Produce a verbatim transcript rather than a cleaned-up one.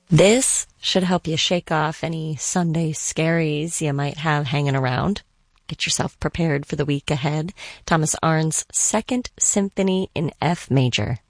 This should help you shake off any Sunday scaries you might have hanging around. Get yourself prepared for the week ahead. Thomas Arndt's Second Symphony in F Major.